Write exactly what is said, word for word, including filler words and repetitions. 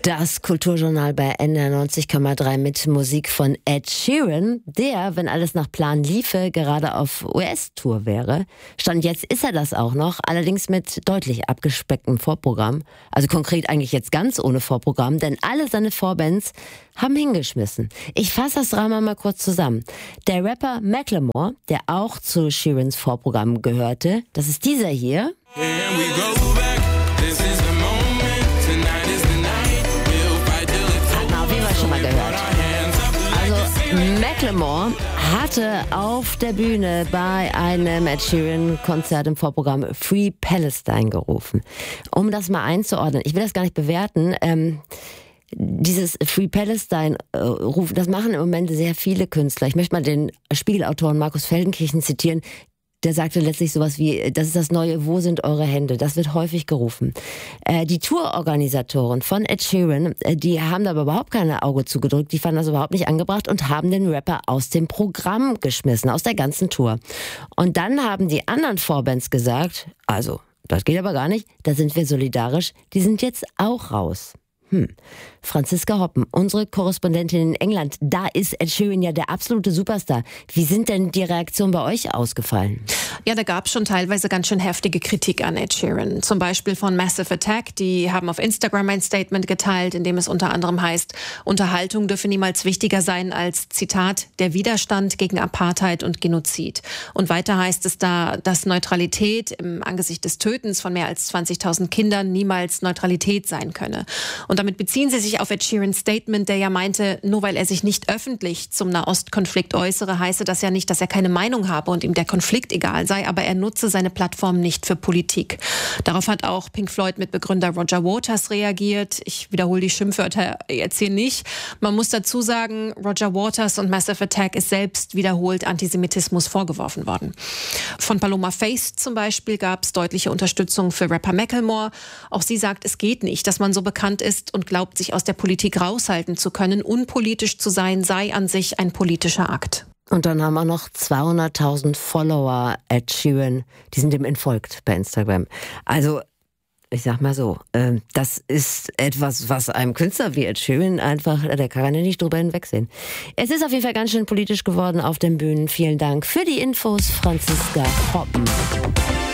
Das Kulturjournal bei N D R neunzig Komma drei mit Musik von Ed Sheeran, der, wenn alles nach Plan liefe, gerade auf U S-Tour wäre. Stand jetzt ist er das auch noch, allerdings mit deutlich abgespecktem Vorprogramm. Also konkret eigentlich jetzt ganz ohne Vorprogramm, denn alle seine Vorbands haben hingeschmissen. Ich fasse das Drama mal kurz zusammen. Der Rapper Macklemore, der auch zu Sheerans Vorprogramm gehörte, das ist dieser hier. Schon mal gehört. Also Macklemore hatte auf der Bühne bei einem Ed Sheeran Konzert im Vorprogramm Free Palestine gerufen. Um das mal einzuordnen, ich will das gar nicht bewerten, ähm, dieses Free Palestine äh, rufen, das machen im Moment sehr viele Künstler. Ich möchte mal den Spiegelautoren Markus Feldenkirchen zitieren. Der sagte letztlich sowas wie, das ist das neue, wo sind eure Hände? Das wird häufig gerufen. Äh, die Tourorganisatoren von Ed Sheeran, äh, die haben da aber überhaupt kein Auge zugedrückt, die fanden das überhaupt nicht angebracht und haben den Rapper aus dem Programm geschmissen, aus der ganzen Tour. Und dann haben die anderen Vorbands gesagt, also, das geht aber gar nicht, da sind wir solidarisch, die sind jetzt auch raus. Hm. Franziska Hoppen, unsere Korrespondentin in England, da ist Ed Sheeran ja der absolute Superstar. Wie sind denn die Reaktionen bei euch ausgefallen? Ja, da gab es schon teilweise ganz schön heftige Kritik an Ed Sheeran. Zum Beispiel von Massive Attack, die haben auf Instagram ein Statement geteilt, in dem es unter anderem heißt, Unterhaltung dürfe niemals wichtiger sein als, Zitat, der Widerstand gegen Apartheid und Genozid. Und weiter heißt es da, dass Neutralität im Angesicht des Tötens von mehr als zwanzigtausend Kindern niemals Neutralität sein könne. Und damit beziehen sie sich auf Ed Sheerans Statement, der ja meinte, nur weil er sich nicht öffentlich zum Nahostkonflikt äußere, heiße das ja nicht, dass er keine Meinung habe und ihm der Konflikt egal sei, aber er nutze seine Plattform nicht für Politik. Darauf hat auch Pink Floyd-Mitbegründer Roger Waters reagiert. Ich wiederhole die Schimpfwörter jetzt hier nicht. Man muss dazu sagen, Roger Waters und Massive Attack ist selbst wiederholt Antisemitismus vorgeworfen worden. Von Paloma Faith zum Beispiel gab es deutliche Unterstützung für Rapper Macklemore. Auch sie sagt, es geht nicht, dass man so bekannt ist und glaubt, sich aus der Politik raushalten zu können. Unpolitisch zu sein, sei an sich ein politischer Akt. Und dann haben wir noch zweihunderttausend Follower Ed Sheeran, die sind ihm entfolgt bei Instagram. Also, ich sag mal so, äh, das ist etwas, was einem Künstler wie Ed Sheeran einfach, der kann ja nicht drüber hinwegsehen. Es ist auf jeden Fall ganz schön politisch geworden auf den Bühnen. Vielen Dank für die Infos, Franziska Hoppen.